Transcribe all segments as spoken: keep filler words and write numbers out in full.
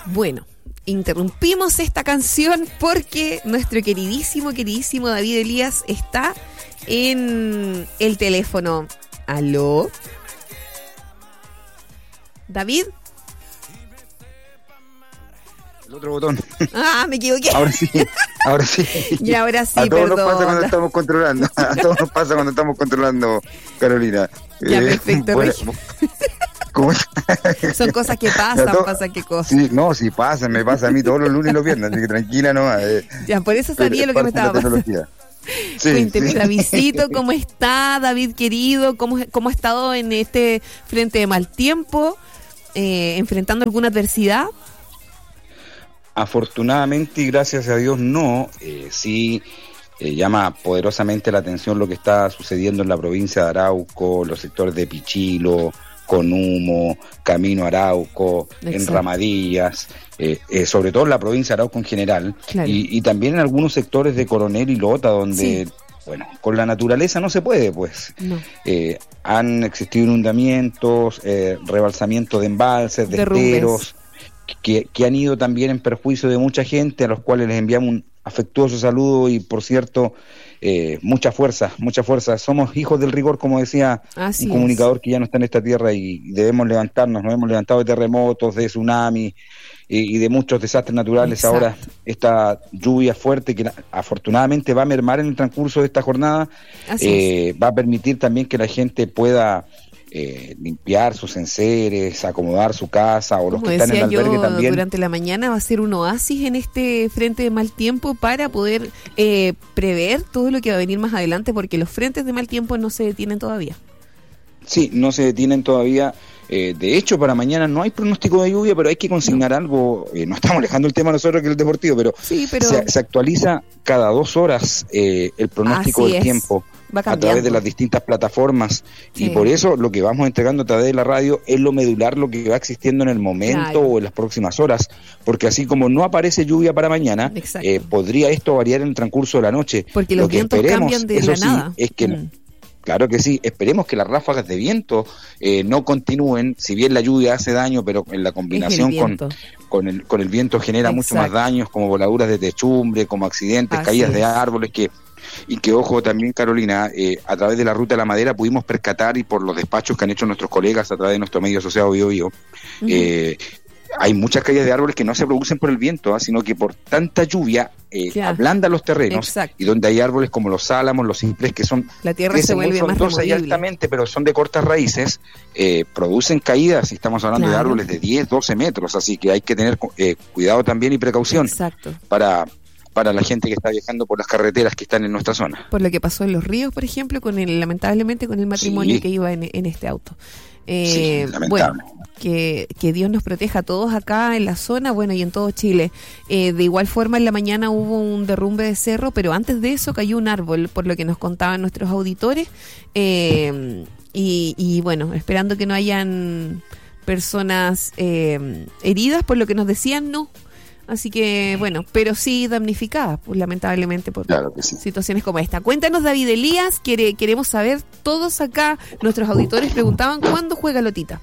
Bueno, interrumpimos esta canción porque nuestro queridísimo, queridísimo David Elías está en el teléfono. ¿Aló? ¿David? El otro botón. Ah, me equivoqué. Ahora sí, ahora sí. Y ahora sí, a todos perdón. nos pasa cuando estamos controlando. A todos nos pasa cuando estamos controlando, Carolina. Ya, eh, perfecto, bueno, ¿cómo? Son cosas que pasan, todo, pasan qué cosas. Sí, no, sí pasan, me pasa a mí todos los lunes y los viernes, así que tranquila nomás. Eh, ya, por eso sabía lo que me estaba pasando. Sí, Cuénteme, sí. Davidcito, ¿cómo está, David querido? ¿Cómo, cómo ha estado en este frente de mal tiempo? Eh, ¿Enfrentando alguna adversidad? Afortunadamente y gracias a Dios no, eh, sí eh, llama poderosamente la atención lo que está sucediendo en la provincia de Arauco, los sectores de Pichilo, Conumo, Camino Arauco, Exacto. en Ramadillas, eh, eh, sobre todo en la provincia de Arauco en general, claro. y, y también en algunos sectores de Coronel y Lota, donde, sí. bueno, con la naturaleza no se puede, pues. No. Eh, han existido inundamientos, eh, rebalsamiento de embalses, de esteros, que, que han ido también en perjuicio de mucha gente, a los cuales les enviamos un afectuoso saludo y, por cierto, eh, mucha fuerza, mucha fuerza. Somos hijos del rigor, como decía Así un comunicador es. que ya no está en esta tierra, y debemos levantarnos. Nos hemos levantado de terremotos, de tsunamis y, y de muchos desastres naturales. Exacto. Ahora esta lluvia fuerte que afortunadamente va a mermar en el transcurso de esta jornada, eh, va a permitir también que la gente pueda Eh, limpiar sus enseres, acomodar su casa, o los Como que están en el albergue yo, también. Durante la mañana va a ser un oasis en este frente de mal tiempo para poder eh, prever todo lo que va a venir más adelante, porque los frentes de mal tiempo no se detienen todavía. Sí, no se detienen todavía. Eh, de hecho, para mañana no hay pronóstico de lluvia, pero hay que consignar no. algo. Eh, no estamos alejando el tema nosotros, que es el deportivo, pero, sí, pero... Se, se actualiza cada dos horas eh, el pronóstico Así del es. tiempo a través de las distintas plataformas, sí. y por eso lo que vamos entregando a través de la radio es lo medular, lo que va existiendo en el momento, claro. o en las próximas horas, porque así como no aparece lluvia para mañana, eh, podría esto variar en el transcurso de la noche. Porque los lo que vientos esperemos, cambian de eso la sí, nada. Es que mm. Claro que sí, esperemos que las ráfagas de viento eh, no continúen, si bien la lluvia hace daño, pero en la combinación con, con, el, con el viento genera Exacto. mucho más daños, como voladuras de techumbre, como accidentes, Así caídas es. de árboles, que y que, ojo, también, Carolina, eh, a través de la Ruta de la Madera pudimos percatar, y por los despachos que han hecho nuestros colegas a través de nuestro medio asociado Bio Bio, uh-huh. eh, hay muchas caídas de árboles que no se producen por el viento, ¿eh? sino que por tanta lluvia eh, claro. ablanda los terrenos. Exacto. Y donde hay árboles como los álamos, los cipreses, que son la tierra se vuelve más removible y altamente, pero son de cortas raíces, eh, producen caídas, y estamos hablando claro. de árboles de diez, doce metros, así que hay que tener eh, cuidado también y precaución Exacto. para... para la gente que está viajando por las carreteras que están en nuestra zona. Por lo que pasó en Los Ríos, por ejemplo, con el lamentablemente con el matrimonio sí. que iba en, en este auto. Eh, sí, bueno, que, que Dios nos proteja a todos acá en la zona, bueno, y en todo Chile. Eh, de igual forma, en la mañana hubo un derrumbe de cerro, pero antes de eso cayó un árbol, por lo que nos contaban nuestros auditores. Eh, y, y bueno, esperando que no hayan personas eh, heridas, por lo que nos decían, no. Así que, bueno, pero sí damnificadas, pues, lamentablemente, por claro que sí. situaciones como esta. Cuéntanos, David Elías, quiere, queremos saber, todos acá, nuestros auditores preguntaban, ¿cuándo juega Lotita?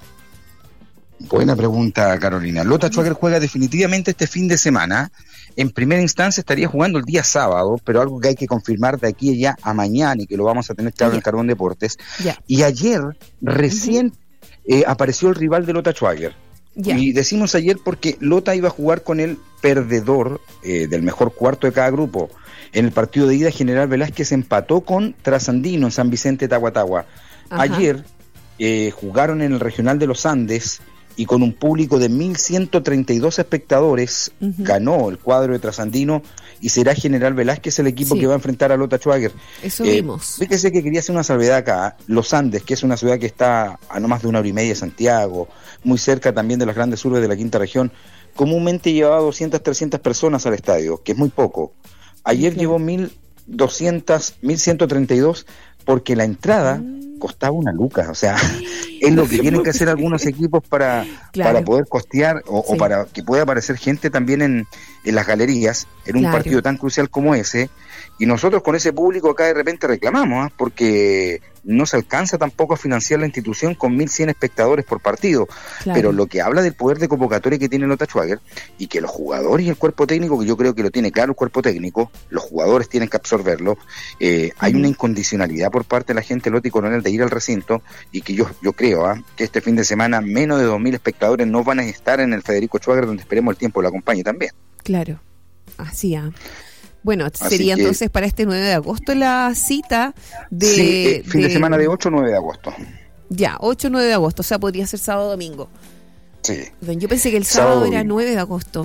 Buena pregunta, Carolina. Lota Schwager juega definitivamente este fin de semana. En primera instancia estaría jugando el día sábado, pero algo que hay que confirmar de aquí ya a mañana, y que lo vamos a tener claro ya. en Carbón Deportes. Ya. Y ayer, recién, uh-huh. eh, apareció el rival de Lota Schwager. Ya. Y decimos ayer porque Lota iba a jugar con el perdedor eh, del mejor cuarto de cada grupo. En el partido de ida, General Velázquez empató con Trasandino en San Vicente Tahuatahua. Ayer eh, jugaron en el Regional de los Andes, y con un público de mil ciento treinta y dos espectadores, uh-huh. ganó el cuadro de Trasandino, y será General Velázquez el equipo sí. que va a enfrentar a Lota Schwager. Eso eh, vimos. Fíjese que quería hacer una salvedad acá. Los Andes, que es una ciudad que está a no más de una hora y media de Santiago, muy cerca también de las grandes urbes de la quinta región, comúnmente llevaba doscientas, trescientas personas al estadio, que es muy poco. Ayer okay. llevó mil doscientas, mil ciento treinta y dos, porque la entrada mm. costaba una luca, o sea, es lo que tienen que hacer algunos equipos para, claro. para poder costear, o, sí. o para que pueda aparecer gente también en, en las galerías, en un claro. partido tan crucial como ese. Y nosotros con ese público acá de repente reclamamos, ¿eh? porque no se alcanza tampoco a financiar la institución con mil cien espectadores por partido, claro. Pero lo que habla del poder de convocatoria que tiene Lota Schwager, y que los jugadores y el cuerpo técnico, que yo creo que lo tiene claro el cuerpo técnico, los jugadores tienen que absorberlo, eh, uh-huh. Hay una incondicionalidad por parte de la gente Lota y Coronel de ir al recinto, y que yo, yo creo ¿eh? que este fin de semana menos de dos mil espectadores no van a estar en el Federico Schwager, donde esperemos el tiempo lo acompañe también. Claro, así ah. Bueno, sería que, entonces para este nueve de agosto la cita de... Sí, eh, fin de, de semana de ocho a nueve de agosto. Ya, ocho a nueve de agosto, o sea, podría ser sábado o domingo. Sí. Yo pensé que el sábado, sábado era nueve de agosto.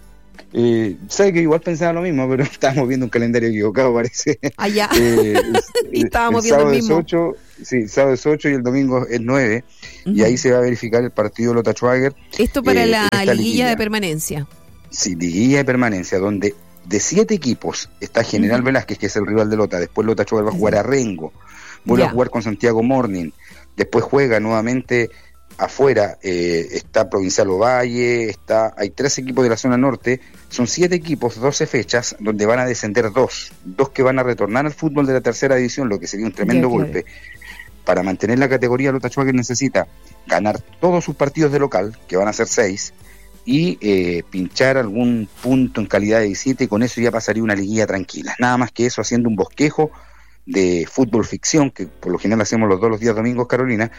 Eh, sabe que igual pensaba lo mismo, pero estábamos viendo un calendario equivocado, parece. Ah, ya. Eh, y estábamos el viendo el mismo. Es ocho, sí, sábado es ocho y el domingo es nueve, uh-huh. Y ahí se va a verificar el partido Lota Schwager. Esto para eh, la liguilla, liguilla de permanencia. Sí, liguilla de permanencia, donde de siete equipos está General uh-huh. Velázquez, que es el rival de Lota, después Lota Schwager va a jugar a Rengo, vuelve yeah. a jugar con Santiago Morning, después juega nuevamente afuera, eh, está Provincial Ovalle, está, hay tres equipos de la zona norte, son siete equipos, doce fechas, donde van a descender dos, dos que van a retornar al fútbol de la tercera división, lo que sería un tremendo yeah, golpe. Claro. Para mantener la categoría, Lota Schwager necesita ganar todos sus partidos de local, que van a ser seis, y eh, pinchar algún punto en calidad de visita, y con eso ya pasaría una liguilla tranquila. Nada más que eso, haciendo un bosquejo de fútbol ficción, que por lo general hacemos los dos los días domingos, Carolina,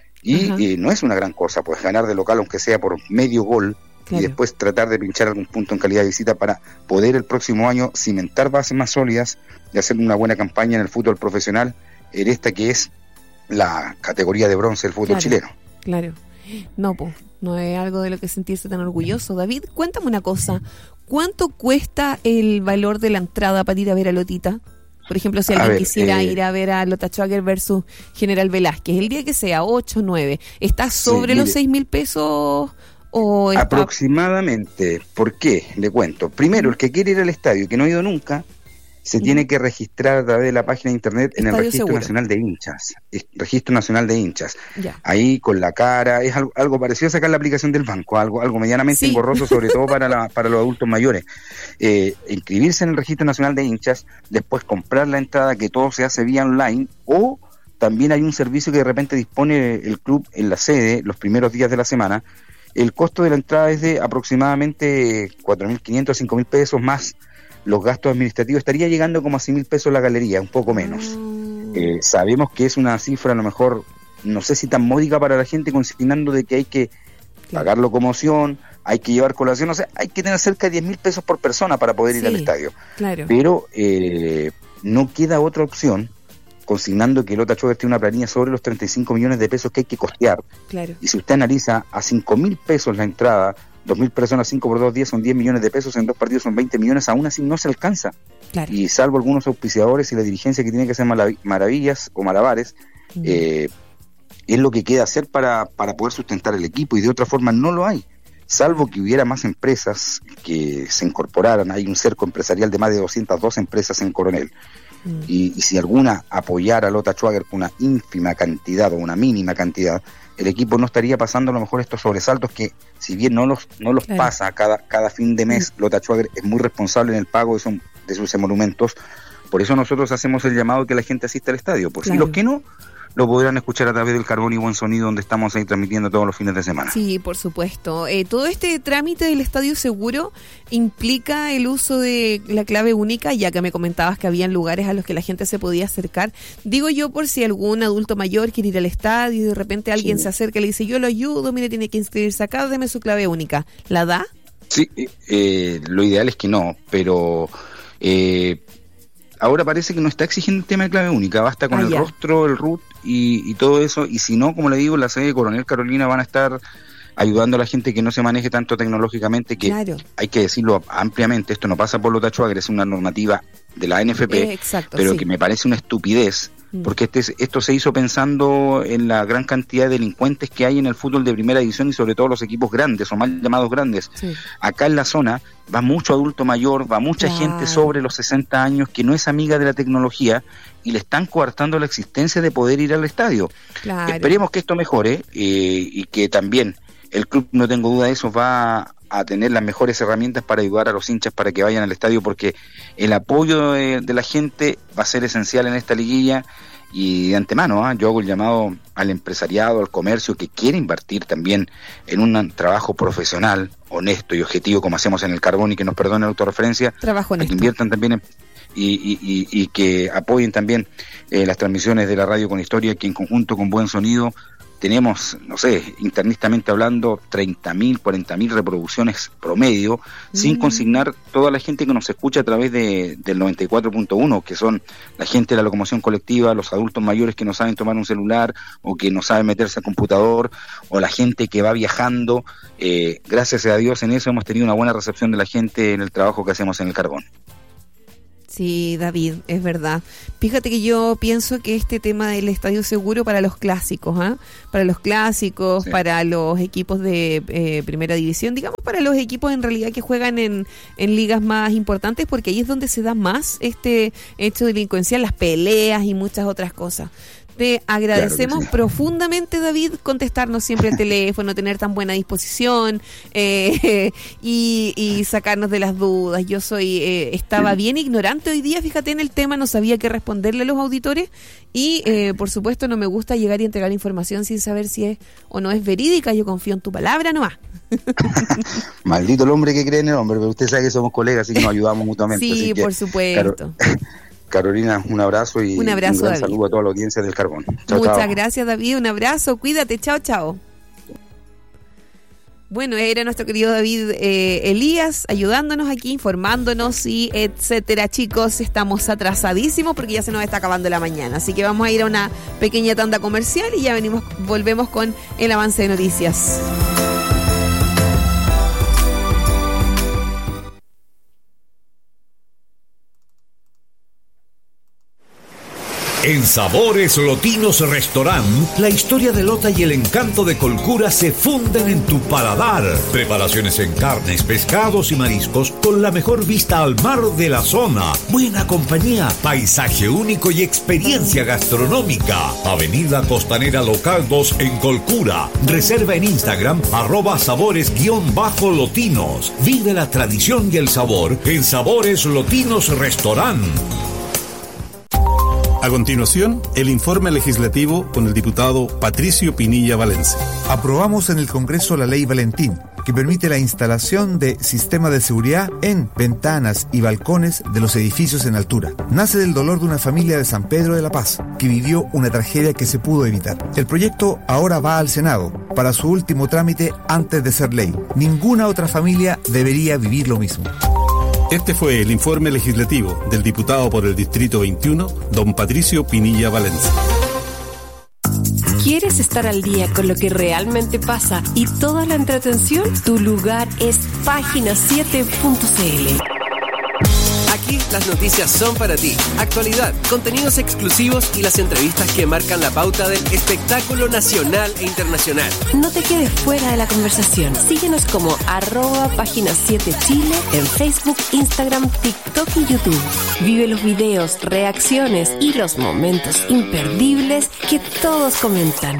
y uh-huh. eh, no es una gran cosa, pues ganar de local, aunque sea por medio gol, claro. Y después tratar de pinchar algún punto en calidad de visita para poder el próximo año cimentar bases más sólidas y hacer una buena campaña en el fútbol profesional, en esta que es la categoría de bronce del fútbol claro, chileno. Claro. No, pues, no es algo de lo que sentirse tan orgulloso. David, cuéntame una cosa. ¿Cuánto cuesta el valor de la entrada para ir a ver a Lotita? Por ejemplo, si alguien ver, quisiera eh, ir a ver a Lota Schwager versus General Velázquez, el día que sea, ocho, nueve, ¿está sobre sí, los seis mil pesos? O está... Aproximadamente. ¿Por qué? Le cuento. Primero, el que quiere ir al estadio y que no ha ido nunca, se tiene que registrar a través de la página de internet en el Registro Seguro. Nacional de Hinchas. Registro Nacional de Hinchas. Ya. Ahí con la cara, es algo, algo parecido a sacar la aplicación del banco, algo, algo medianamente sí. engorroso, sobre todo para, la, para los adultos mayores. Eh, inscribirse en el Registro Nacional de Hinchas, después comprar la entrada, que todo se hace vía online, o también hay un servicio que de repente dispone el club en la sede los primeros días de la semana. El costo de la entrada es de aproximadamente cuatro mil quinientos a cinco mil pesos más los gastos administrativos, estaría llegando como a cien mil pesos la galería, un poco menos. Mm. Eh, sabemos que es una cifra a lo mejor, no sé si tan módica para la gente, consignando de que hay que claro. pagar locomoción, hay que llevar colación, o sea, hay que tener cerca de diez mil pesos por persona para poder sí, ir al estadio. Claro. Pero eh, no queda otra opción, consignando que Lota Schwager tiene una planilla sobre los treinta y cinco millones de pesos que hay que costear. Claro. Y si usted analiza a cinco mil pesos la entrada, dos mil personas, cinco por dos, diez, son diez millones de pesos, en dos partidos son veinte millones, aún así no se alcanza. Claro. Y salvo algunos auspiciadores y la dirigencia que tiene que hacer maravillas o malabares, mm. eh, es lo que queda hacer para, para poder sustentar el equipo, y de otra forma no lo hay. Salvo que hubiera más empresas que se incorporaran, hay un cerco empresarial de más de doscientas dos empresas en Coronel. Mm. Y, y si alguna apoyara a Lota Schwager con una ínfima cantidad o una mínima cantidad, el equipo no estaría pasando a lo mejor estos sobresaltos que, si bien no los no los claro. pasa cada cada fin de mes, mm. Lota Schwager es muy responsable en el pago de, son, de sus emolumentos. Por eso nosotros hacemos el llamado que la gente asista al estadio. Pues claro. Y los que no, lo podrán escuchar a través del Carbón y Buen Sonido, donde estamos ahí transmitiendo todos los fines de semana. Sí, por supuesto. Eh, todo este trámite del Estadio Seguro implica el uso de la clave única, ya que me comentabas que habían lugares a los que la gente se podía acercar. Digo yo, por si algún adulto mayor quiere ir al estadio y de repente alguien sí. se acerca y le dice, yo lo ayudo, mire, tiene que inscribirse acá, deme su clave única. ¿La da? Sí, eh, lo ideal es que no, pero... Eh, ahora parece que no está exigiendo el tema de clave única, basta con ah, el ya. rostro, el R U T y, y todo eso, y si no, como le digo, la sede de Coronel Carolina van a estar ayudando a la gente que no se maneje tanto tecnológicamente, que claro. hay que decirlo ampliamente, esto no pasa por Lota Schwager, es una normativa de la N F P, eh, exacto, pero sí. que me parece una estupidez, porque este, esto se hizo pensando en la gran cantidad de delincuentes que hay en el fútbol de primera división y sobre todo los equipos grandes o mal llamados grandes. Sí. Acá en la zona va mucho adulto mayor, va mucha claro. gente sobre los sesenta años que no es amiga de la tecnología y le están coartando la existencia de poder ir al estadio. Claro. Esperemos que esto mejore eh, y que también el club, no tengo duda de eso, va a tener las mejores herramientas para ayudar a los hinchas para que vayan al estadio, porque el apoyo de, de la gente va a ser esencial en esta liguilla. Y de antemano, ¿eh? yo hago el llamado al empresariado, al comercio que quiere invertir también en un trabajo profesional, honesto y objetivo, como hacemos en el carbón, y que nos perdone la autorreferencia, trabajo honesto. Que inviertan también en, y, y, y, y que apoyen también eh, las transmisiones de la radio con historia, que en conjunto con Buen Sonido tenemos, no sé, internistamente hablando, treinta mil, cuarenta mil reproducciones promedio, mm. sin consignar toda la gente que nos escucha a través de, del noventa y cuatro punto uno, que son la gente de la locomoción colectiva, los adultos mayores que no saben tomar un celular o que no saben meterse al computador, o la gente que va viajando. Eh, gracias a Dios en eso hemos tenido una buena recepción de la gente en el trabajo que hacemos en el carbón. Sí, David, es verdad. Fíjate que yo pienso que este tema del estadio seguro para los clásicos, ¿eh? para los clásicos, sí. para los equipos de eh, primera división, digamos para los equipos en realidad que juegan en, en ligas más importantes, porque ahí es donde se da más este hecho delincuencial, las peleas y muchas otras cosas. Te agradecemos claro sí. profundamente, David, contestarnos siempre el teléfono, tener tan buena disposición eh, y, y sacarnos de las dudas. Yo soy eh, estaba bien ignorante hoy día, fíjate, en el tema, no sabía qué responderle a los auditores y, eh, por supuesto, no me gusta llegar y entregar información sin saber si es o no es verídica. Yo confío en tu palabra nomás. Maldito el hombre que cree en el hombre, pero usted sabe que somos colegas, así que nos ayudamos mutuamente. Sí, así por que, supuesto. Claro. Carolina, un abrazo y un, abrazo, un gran David. saludo a toda la audiencia del Carbón. Chao, Muchas chao. gracias, David, un abrazo, cuídate, chao, chao. Bueno, era nuestro querido David eh, Elías ayudándonos aquí, informándonos y etcétera. Chicos, estamos atrasadísimos porque ya se nos está acabando la mañana, así que vamos a ir a una pequeña tanda comercial y ya venimos, volvemos con el avance de noticias. En Sabores Lotinos Restaurant, la historia de Lota y el encanto de Colcura se funden en tu paladar. Preparaciones en carnes, pescados y mariscos con la mejor vista al mar de la zona. Buena compañía, paisaje único y experiencia gastronómica. Avenida Costanera Local dos en Colcura. Reserva en Instagram, arroba sabores-lotinos. Vive la tradición y el sabor en Sabores Lotinos Restaurant. A continuación, el informe legislativo con el diputado Patricio Pinilla Valencia. Aprobamos en el Congreso la Ley Valentín, que permite la instalación de sistemas de seguridad en ventanas y balcones de los edificios en altura. Nace del dolor de una familia de San Pedro de la Paz, que vivió una tragedia que se pudo evitar. El proyecto ahora va al Senado para su último trámite antes de ser ley. Ninguna otra familia debería vivir lo mismo. Este fue el informe legislativo del diputado por el Distrito veintiuno, don Patricio Pinilla Valencia. ¿Quieres estar al día con lo que realmente pasa y toda la entretención? Tu lugar es página siete punto c l. Aquí las noticias son para ti. Actualidad, contenidos exclusivos y las entrevistas que marcan la pauta del espectáculo nacional e internacional. No te quedes fuera de la conversación. Síguenos como arroba página siete Chile en Facebook, Instagram, TikTok y YouTube. Vive los videos, reacciones y los momentos imperdibles que todos comentan.